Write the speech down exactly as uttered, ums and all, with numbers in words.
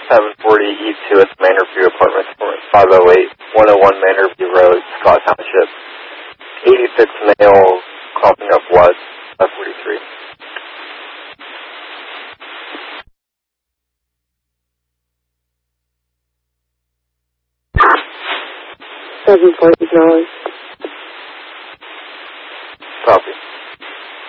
seven forty East Hewitt, Manorview Apartments, five oh eight, one oh one Manorview Road, Scott Township. eighty-six male coughing up blood, five forty-three. seven forty-nine. Copy.